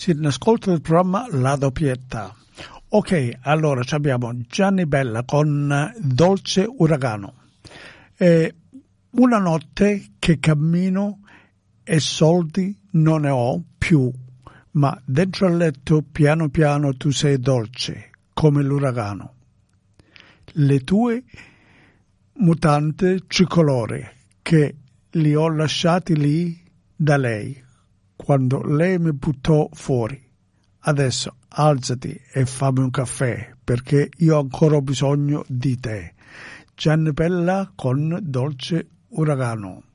Sì, in ascolto del programma La Doppietta. Ok, allora abbiamo Gianni Bella con Dolce Uragano. Una notte che cammino e soldi non ne ho più, ma dentro al letto piano piano tu sei dolce come l'uragano. Le tue mutande tricolore che li ho lasciati lì da lei quando lei mi buttò fuori. Adesso alzati e fammi un caffè perché io ancora ho bisogno di te. Gianni Bella con Dolce Uragano.